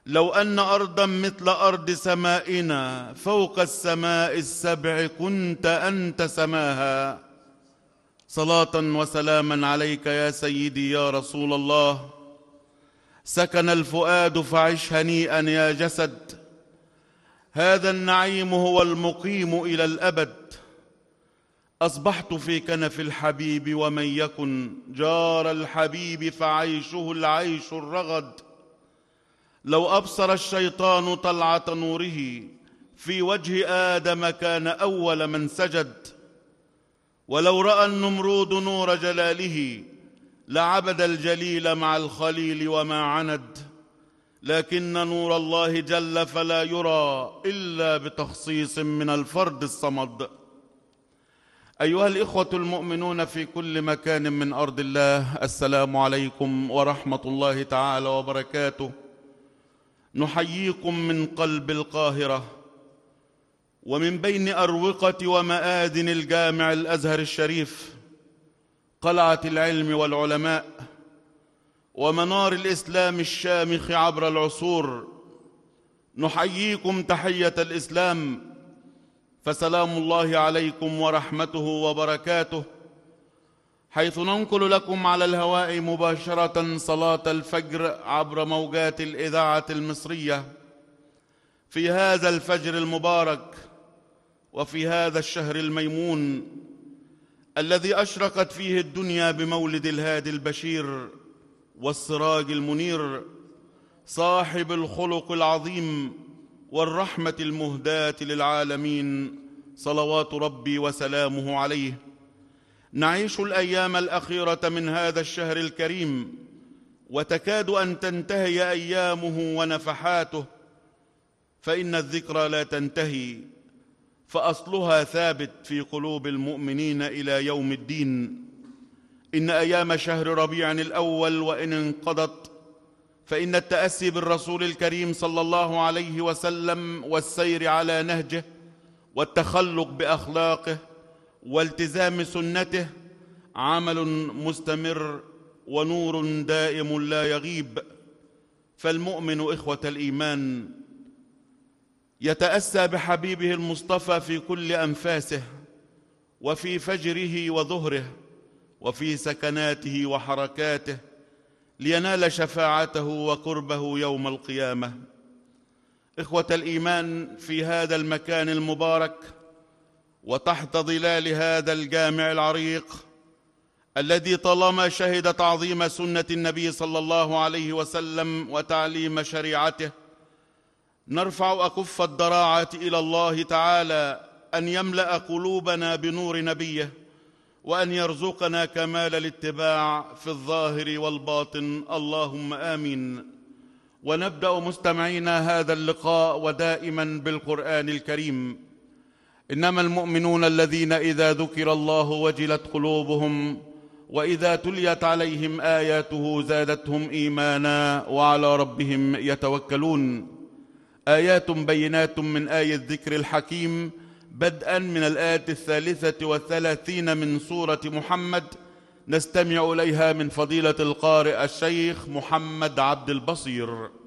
لو أن أرضا مثل أرض سمائنا فوق السماء السبع كنت أنت سماها. صلاة وسلاما عليك يا سيدي يا رسول الله. سكن الفؤاد فعش هنيئا يا جسد، هذا النعيم هو المقيم إلى الأبد. أصبحت في كنف الحبيب، ومن يكن جار الحبيب فعيشه العيش الرغد. لو أبصر الشيطان طلعة نوره في وجه آدم كان أول من سجد، ولو رأى النمرود نور جلاله لعبد الجليل مع الخليل وما عند. لكن نور الله جل فلا يرى إلا بتخصيص من الفرد الصمد. أيها الإخوة المؤمنون في كل مكان من أرض الله، السلام عليكم ورحمة الله تعالى وبركاته. نحييكم من قلب القاهرة ومن بين أروقة ومآذن الجامع الأزهر الشريف، قلعة العلم والعلماء ومنار الإسلام الشامخ عبر العصور. نحييكم تحية الإسلام، فسلام الله عليكم ورحمته وبركاته، حيث ننقل لكم على الهواء مباشرة صلاة الفجر عبر موجات الإذاعة المصرية في هذا الفجر المبارك وفي هذا الشهر الميمون الذي أشرقت فيه الدنيا بمولد الهادي البشير والسراج المنير، صاحب الخلق العظيم والرحمة المهداة للعالمين، صلوات ربي وسلامه عليه. نعيش الأيام الأخيرة من هذا الشهر الكريم، وتكاد أن تنتهي أيامه ونفحاته، فإن الذكرى لا تنتهي، فأصلها ثابت في قلوب المؤمنين إلى يوم الدين. إن أيام شهر ربيع الأول وإن انقضت، فإن التأسي بالرسول الكريم صلى الله عليه وسلم والسير على نهجه والتخلق بأخلاقه والتزام سنته عمل مستمر ونور دائم لا يغيب. فالمؤمن إخوة الإيمان يتأسى بحبيبه المصطفى في كل أنفاسه، وفي فجره وظهره، وفي سكناته وحركاته، لينال شفاعته وقربه يوم القيامة. إخوة الإيمان، في هذا المكان المبارك وتحت ظلال هذا الجامع العريق الذي طالما شهد تعظيم سنة النبي صلى الله عليه وسلم وتعليم شريعته، نرفع أكف الضراعة إلى الله تعالى أن يملأ قلوبنا بنور نبيه، وأن يرزقنا كمال الاتباع في الظاهر والباطن، اللهم آمين. ونبدأ مستمعينا هذا اللقاء ودائما بالقرآن الكريم. إنما المؤمنون الذين إذا ذكر الله وجلت قلوبهم وإذا تليت عليهم آياته زادتهم إيمانا وعلى ربهم يتوكلون. آيات بينات من آية الذكر الحكيم، بدءا من الآية 33 من سورة محمد، نستمع إليها من فضيلة القارئ الشيخ محمد عبد البصير.